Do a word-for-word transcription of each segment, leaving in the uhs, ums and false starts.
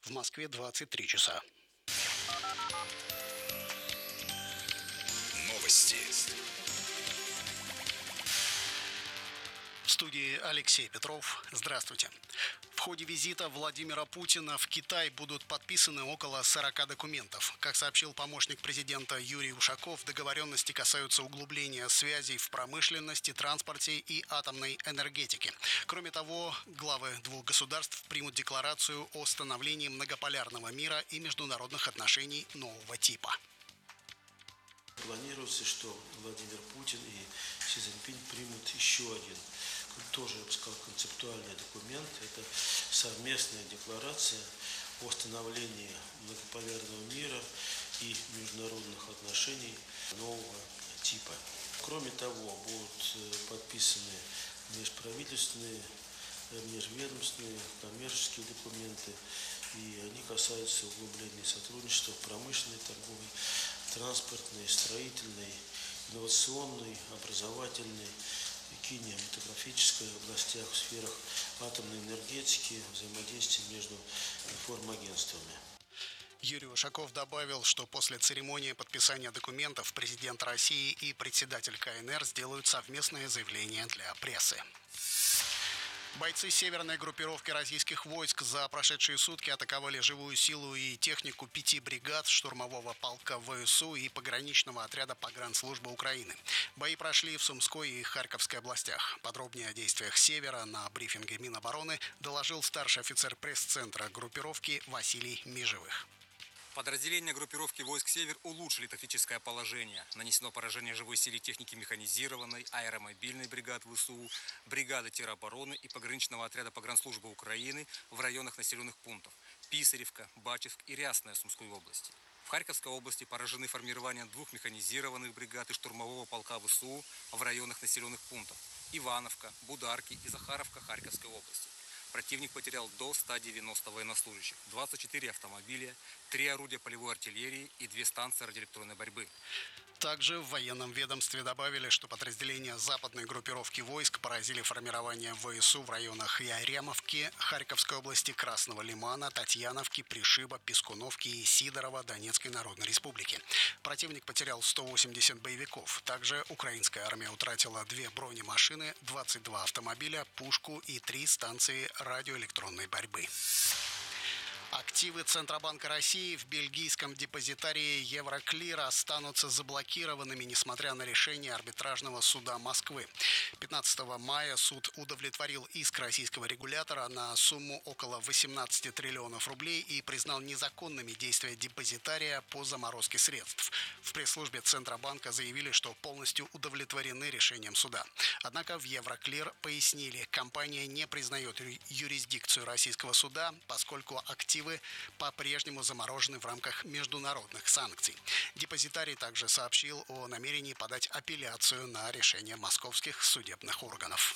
В Москве двадцать три часа. Новости. В студии Алексей Петров. Здравствуйте. В ходе визита Владимира Путина в Китай будут подписаны около сорока документов. Как сообщил помощник президента Юрий Ушаков, договоренности касаются углубления связей в промышленности, транспорте и атомной энергетике. Кроме того, главы двух государств примут декларацию о становлении многополярного мира и международных отношений нового типа. Планируется, что Владимир Путин и Си Цзиньпинь примут еще один, тоже, я бы сказал, концептуальный документ. Это совместная декларация о становлении многополярного мира и международных отношений нового типа. Кроме того, будут подписаны межправительственные, межведомственные, коммерческие документы, и они касаются углубления сотрудничества в промышленной, торговой, транспортной, строительной, инновационной, образовательной и кинематографической областях, в сферах атомной энергетики, взаимодействия между информагентствами. Юрий Ушаков добавил, что после церемонии подписания документов президент России и председатель Ка Эн Эр сделают совместное заявление для прессы. Бойцы северной группировки российских войск за прошедшие сутки атаковали живую силу и технику пяти бригад штурмового полка Вэ Эс У и пограничного отряда погранслужбы Украины. Бои прошли в Сумской и Харьковской областях. Подробнее о действиях севера на брифинге Минобороны доложил старший офицер пресс-центра группировки Василий Межевых. Подразделения группировки войск «Север» улучшили тактическое положение. Нанесено поражение живой силе техники механизированной, аэромобильной бригады Вэ Эс У, бригады теробороны и пограничного отряда погранслужбы Украины в районах населенных пунктов Писаревка, Бачевск и Рясная Сумской области. В Харьковской области поражены формирования двух механизированных бригад и штурмового полка Вэ Эс У в районах населенных пунктов Ивановка, Бударки и Захаровка Харьковской области. Противник потерял до ста девяноста военнослужащих, двадцать четыре автомобиля, три орудия полевой артиллерии и две станции радиоэлектронной борьбы. Также в военном ведомстве добавили, что подразделения западной группировки войск поразили формирование Вэ Эс У в районах Яремовки, Харьковской области, Красного Лимана, Татьяновки, Пришиба, Пескуновки и Сидорова Донецкой Народной Республики. Противник потерял сто восемьдесят боевиков. Также украинская армия утратила две бронемашины, двадцать два автомобиля, пушку и три станции радиоэлектронной борьбы. Активы Центробанка России в бельгийском депозитарии Евроклир останутся заблокированными, несмотря на решение арбитражного суда Москвы. пятнадцатого мая суд удовлетворил иск российского регулятора на сумму около восемнадцати триллионов рублей и признал незаконными действия депозитария по заморозке средств. В пресс-службе Центробанка заявили, что полностью удовлетворены решением суда. Однако в Евроклир пояснили, компания не признает юрисдикцию российского суда, поскольку активы по-прежнему заморожены в рамках международных санкций. Депозитарий также сообщил о намерении подать апелляцию на решение московских судебных органов.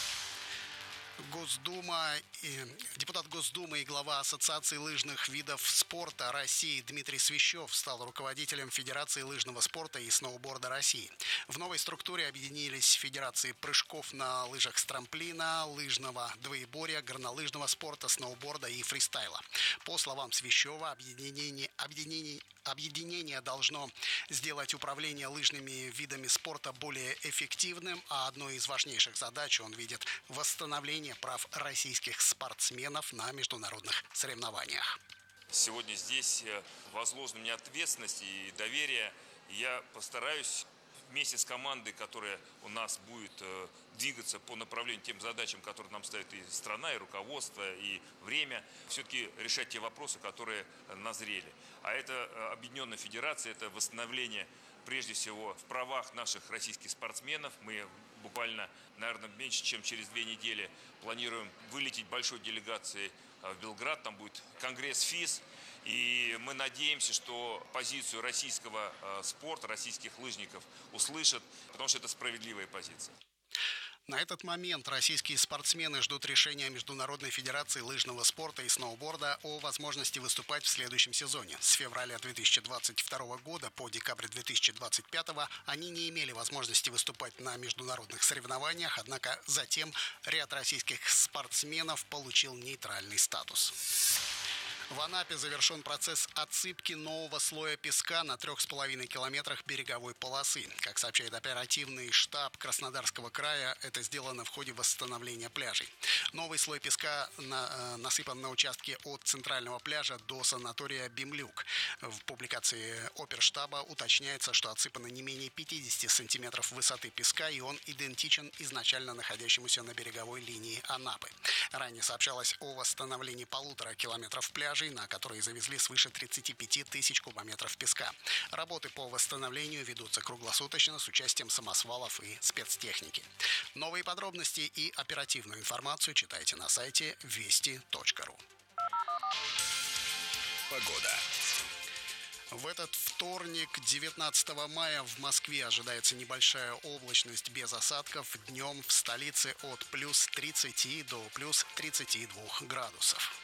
Госдума, и, депутат Госдумы и глава Ассоциации лыжных видов спорта России Дмитрий Свищев стал руководителем Федерации лыжного спорта и сноуборда России. В новой структуре объединились федерации прыжков на лыжах с трамплина, лыжного двоеборья, горнолыжного спорта, сноуборда и фристайла. По словам Свищева, объединение, объединение, объединение должно сделать управление лыжными видами спорта более эффективным, а одной из важнейших задач он видит восстановление прав российских спортсменов на международных соревнованиях. Сегодня здесь возложена мне ответственность и доверие. Я постараюсь вместе с командой, которая у нас будет двигаться по направлению тем задачам, которые нам ставит и страна, и руководство, и время, все-таки решать те вопросы, которые назрели. А это объединенная федерация, это восстановление прежде всего в правах наших российских спортсменов. Мы буквально, наверное, меньше, чем через две недели планируем вылететь большой делегацией в Белград. Там будет конгресс ФИС. И мы надеемся, что позицию российского спорта, российских лыжников услышат, потому что это справедливая позиция. На этот момент российские спортсмены ждут решения Международной федерации лыжного спорта и сноуборда о возможности выступать в следующем сезоне. С февраля две тысячи двадцать второго года по декабрь две тысячи двадцать пятого они не имели возможности выступать на международных соревнованиях, однако затем ряд российских спортсменов получил нейтральный статус. В Анапе завершен процесс отсыпки нового слоя песка на трех с половиной километрах береговой полосы. Как сообщает оперативный штаб Краснодарского края, это сделано в ходе восстановления пляжей. Новый слой песка на, насыпан на участке от центрального пляжа до санатория Бимлюк. В публикации оперштаба уточняется, что отсыпано не менее пятьдесят сантиметров высоты песка, и он идентичен изначально находящемуся на береговой линии Анапы. Ранее сообщалось о восстановлении полутора километров пляжей, на которые завезли свыше тридцати пяти тысяч кубометров песка. Работы по восстановлению ведутся круглосуточно с участием самосвалов и спецтехники. Новые подробности и оперативную информацию читайте на сайте вести точка ру. Погода. В этот вторник, девятнадцатого мая, в Москве ожидается небольшая облачность без осадков. Днем в столице от плюс тридцати до плюс тридцати двух градусов.